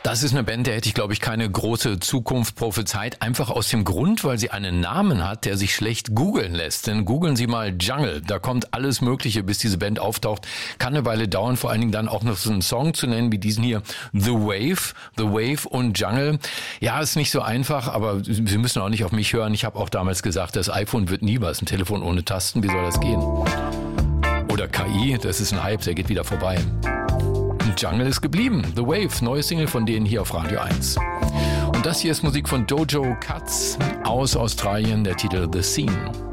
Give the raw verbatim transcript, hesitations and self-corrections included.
Das ist eine Band, der hätte ich, glaube ich, keine große Zukunft prophezeit. Einfach aus dem Grund, weil sie einen Namen hat, der sich schlecht googeln lässt. Denn googeln Sie mal Jungle. Da kommt alles Mögliche, bis diese Band auftaucht. Kann eine Weile dauern, vor allen Dingen dann auch noch so einen Song zu nennen, wie diesen hier. The Wave. The Wave und Jungle. Ja, ist nicht so einfach, aber Sie müssen auch nicht auf mich hören. Ich habe auch damals gesagt, das iPhone wird nie was. Ein Telefon ohne Tasten, wie soll das gehen? Oder K I, das ist ein Hype, der geht wieder vorbei. Jungle ist geblieben. The Wave, neue Single von denen hier auf Radio eins. Und das hier ist Musik von Dojo Cuts aus Australien, der Titel The Scene.